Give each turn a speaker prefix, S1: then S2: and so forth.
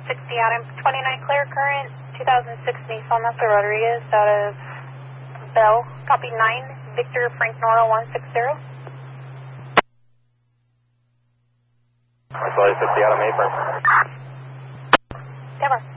S1: 60 Adam, 29 clear current, 2006 Nissan Master Rodriguez out of Bell. Copy 9, Victor Frank Nora 160.
S2: That's 60 Adam, Apron.
S1: Denver.